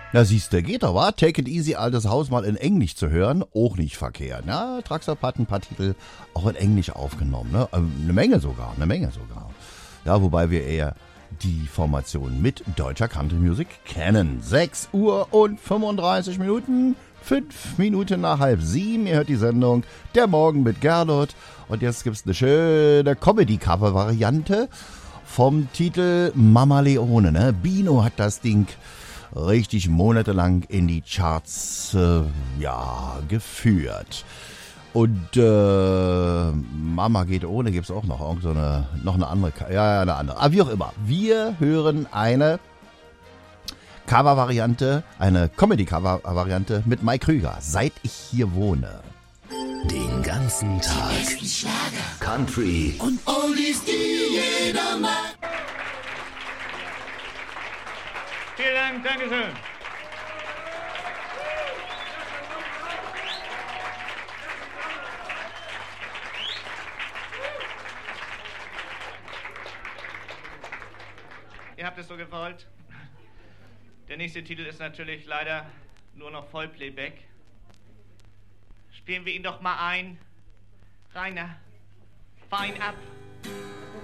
Na siehste, geht doch, wa? Take it easy, altes Haus mal in Englisch zu hören, auch nicht verkehrt. Ja, Traxop hat ein paar Titel auch in Englisch aufgenommen, ne? Eine Menge sogar. Ja, wobei wir eher die Formation mit deutscher Country Music kennen. 6 Uhr und 35 Minuten, 5 Minuten nach 6:30. Ihr hört die Sendung Der Morgen mit Gernot. Und jetzt gibt's eine schöne Comedy-Cover-Variante vom Titel Mama Leone. Ne? Bino hat das Ding richtig monatelang in die Charts geführt. Und Mama geht ohne gibt's auch noch. Noch eine andere. Eine andere. Aber wie auch immer. Wir hören eine Cover-Variante, eine Comedy-Cover-Variante mit Mike Krüger. Seit ich hier wohne. Den ganzen Tag Country und Oldies, die jeder mag. Vielen Dank, Dankeschön. Ihr habt es so gewollt. Der nächste Titel ist natürlich leider nur noch Vollplayback. Spielen wir ihn doch mal ein. Rainer, fein ab.